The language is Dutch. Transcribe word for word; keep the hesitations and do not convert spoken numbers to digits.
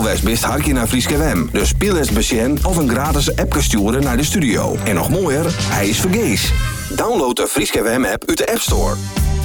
west best harkje naar Frieske F M. Dus speel eens besjen of een gratis app sturen naar de studio. En nog mooier, hij is vergees. Download de Frieske F M app uit de App Store.